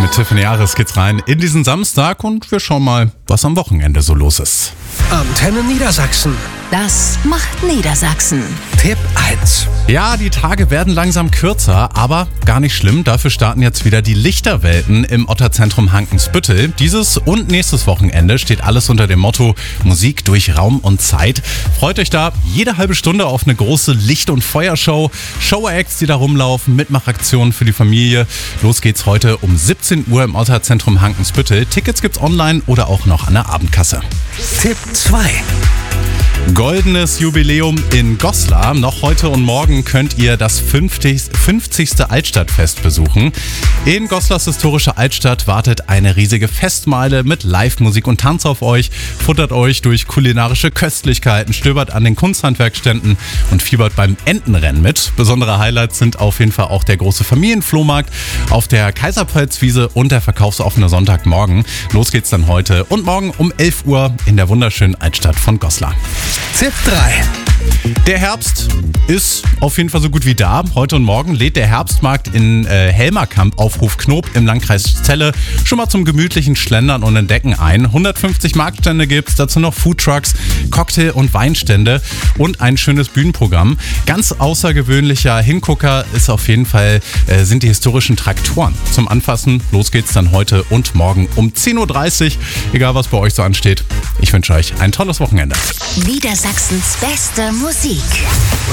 Mit Tiffany Ares geht's rein in diesen Samstag und wir schauen mal, was am Wochenende so los ist. Antenne Niedersachsen. Das macht Niedersachsen. Tipp 1. Ja, die Tage werden langsam kürzer, aber gar nicht schlimm. Dafür starten jetzt wieder die Lichterwelten im Otterzentrum Hankensbüttel. Dieses und nächstes Wochenende steht alles unter dem Motto Musik durch Raum und Zeit. Freut euch da jede halbe Stunde auf eine große Licht- und Feuershow. Show-Acts, die da rumlaufen, Mitmachaktionen für die Familie. Los geht's heute um 17 Uhr im Otterzentrum Hankensbüttel. Tickets gibt's online oder auch noch an der Abendkasse. Tipp 2. Goldenes Jubiläum in Goslar. Noch heute und morgen könnt ihr das 50. Altstadtfest besuchen. In Goslars historische Altstadt wartet eine riesige Festmeile mit Live-Musik und Tanz auf euch. Futtert euch durch kulinarische Köstlichkeiten, stöbert an den Kunsthandwerkständen und fiebert beim Entenrennen mit. Besondere Highlights sind auf jeden Fall auch der große Familienflohmarkt auf der Kaiserpfalzwiese und der verkaufsoffene Sonntagmorgen. Los geht's dann heute und morgen um 11 Uhr in der wunderschönen Altstadt von Goslar. Tipp 3. Der Herbst ist auf jeden Fall so gut wie da. Heute und morgen lädt der Herbstmarkt in Helmerkamp auf Hof Knob im Landkreis Celle schon mal zum gemütlichen Schlendern und Entdecken ein. 150 Marktstände gibt's, dazu noch Foodtrucks, Cocktail- und Weinstände und ein schönes Bühnenprogramm. Ganz außergewöhnlicher Hingucker ist auf jeden Fall sind die historischen Traktoren zum Anfassen. Los geht's dann heute und morgen um 10.30 Uhr. Egal was bei euch so ansteht. Ich wünsche euch ein tolles Wochenende. Niedersachsens beste Musik.